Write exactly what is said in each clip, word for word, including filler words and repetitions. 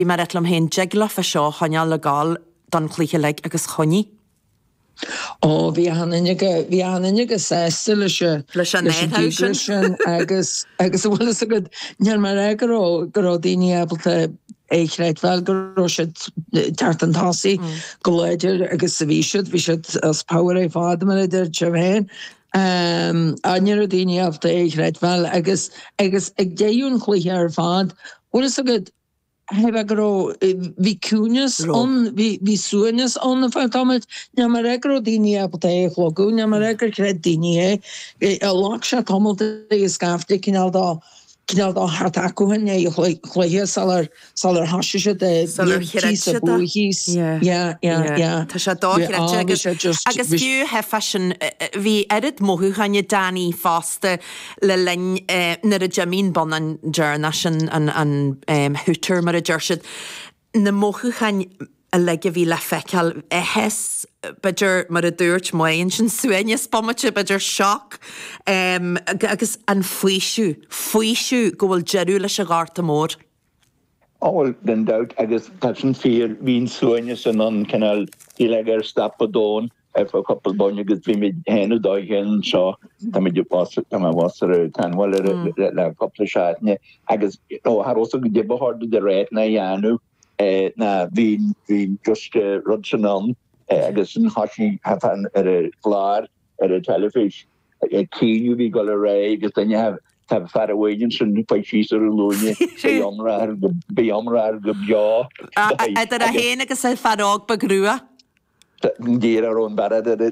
I mar etlam hen jegla fa seo hanya legal dan cliche leg agus choni. Oh, vi han enige vi han enige sestel se agus agus well so good nyer mar agro grodini abelte eichrait vel groshet tartan tasi goleider agus vi should vi should as power e fader der chaven um anirodini af de eichrait vel agus agus ag deun chliar fad well so good heb agro vi kunis on vi vi suenis on the fatamet na maregro dini apte logo na maregro credini e a laksha tomol de skafte kinal da kinal da hataku ne chloia salar salar hashisha de his ja ja ja ta sha da agus agus you have fashion vi edit mohu hanye dani faste le len na de jamin bonan journation an an um hutter mar jershid na mohu han a lege vi la fekal e hes badger mar a dúirt mai sin suenne spamache badger shock um agus an fuishu fuishu goil jeru le se garta mór all den doubt agus touchen fear vín suenne san an canal ilegar stappadon if a couple bonne gus vi mit henu dagen so damit ju pass tam wasser tan wal la couple shatne agus o har also ge behard de red na janu eh na vín vín just rodsanon agus yn hosi hafan ar y glar ar y telefish e cyn fi gol y rei agus dan haf haf far awai'n sy'n pai sis ar y lwni be omra ar gybio a dyna hen agus e farog bagrua Dyr ar o'n barad ar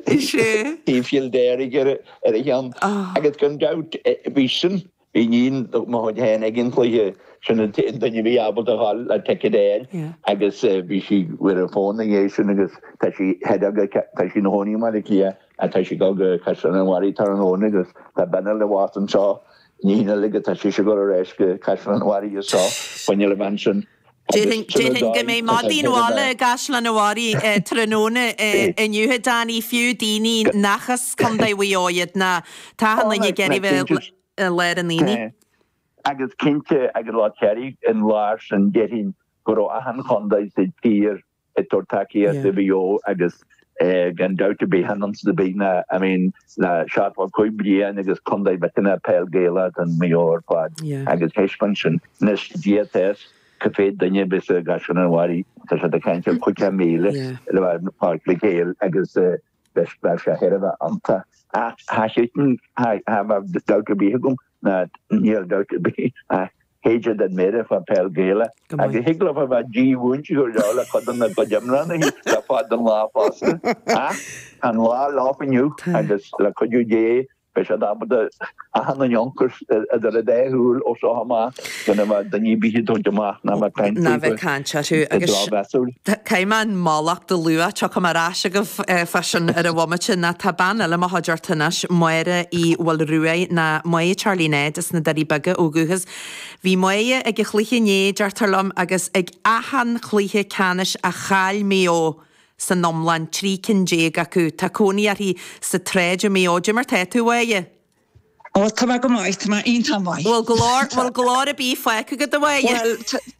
y ffil derig ar y hian agus gan gawt visyn fi ni'n mohod hen egin chlyhe sy'n dan ni fi abod o hal a tecedel agus fi si wir y ffôn yn ieisyn agus ta si hedag ta si nhoni yma y clia a ta si gog casan yn wari tar yn hwn agus ta banal y was yn so ni'n alig ta si sigor o'r esg casan yn wari y so pan yw'r mansion Do you think do you think me madin wala gaslan awari trenone en you had dani few dini nachas kom dai we oyed na ta han ni geri vel led in ni agus kinte agus lot cherry in lars and getting go a han kondai se tier et tortaki at the bio agus gan doubt to be hands the big na I mean la shot was quite bien agus kondai betina pel gala and mayor quad agus expansion nes G T S cafe danye bes gashan wari ta ta kan che quick meal le var park le gale agus best basha herava anta a ha shitten ha have the doubt to be hugum na near doubt to be Heja that made it for Pel Gala. I get higgle of a G wunch or la cotton at Pajamran, the father laugh us. Ah, and la laughing you, and just like could you jay, special up the a hundred yonkers at the day who also hama, whenever the new be hit on Jama, Nama kind of can't chat you. Caiman Malak the Lua, Chokamarash of fashion at a womachin na taban, Elma Hodgertanash, Moira e Walrue, na Moya Charlie Ned, as na Daddy Bugger, Oguhas. Vi moie ag chliche ne jartarlam agus ag ahan chliche canish a chal meo sa nomlan trikin je gaku takoni ari sa treja meo jimmer tetu waye. Oh, tama go mai, tama un tam mai. Well glor, well glor be fek go the way. Well,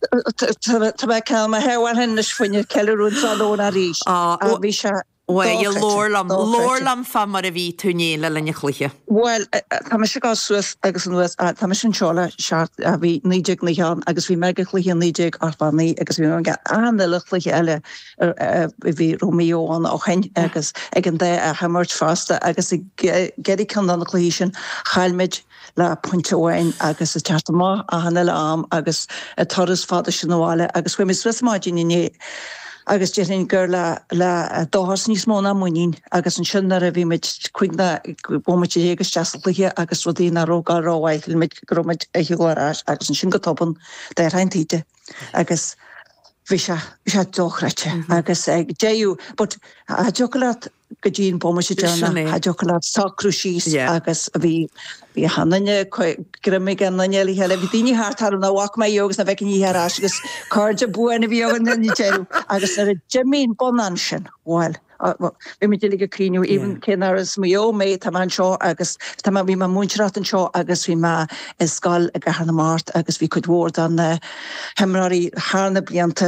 tama calma hewan hennish when you kellerun sa lona rish. Ah, vi sha Well, you lorlam, lorlam fam mar a ví tuné le lenne chliche. Well, tá se gá suas agus an was tá sin chola shart a ví nídig ní han agus ví mega chliche nídig arfaní agus ví an an le chliche elle ví Romeo an och hen agus egen dé a hammert faste agus gedi kan an chlichen chalmid la puntoin agus a chartama a hanelle am agus a torres fader sinwale agus we mis Swiss margin ni agus jerin girla la dohars nís móna munin agus an sinnar a bhí mit cuigna bómit égus teastalthe agus rodí na róga róhail mit gromid a hiúrás agus an sin go topan de reintíte agus bhí se bhí se dóchreite agus ag déú but a jocolat go dín bómit déna a jocolat sacrúsís agus bhí bhí hanne grimig an naneli hele bhí daoine hartar na bhac mai jogus na bhecin í harás agus cardja buana bhí an na déú agus ar a Jimín bonan sin bhil vi me dilige críú even cinnar is mó mé tá man seo agus tá bhí ma múnrat an seo agus bhí ma is sáil a gahanana mát agus bhí chud hór an hemraí hána blianta